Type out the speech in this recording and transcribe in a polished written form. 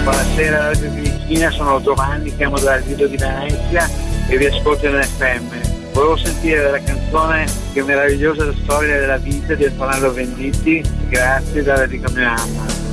Buonasera Radio Filippina, sono Giovanni, chiamo dal Lido di Venezia e vi ascolto in FM. Volevo sentire la canzone che è meravigliosa, la storia della vita di Antonello Venditti. Grazie, dalla dica mia mamma.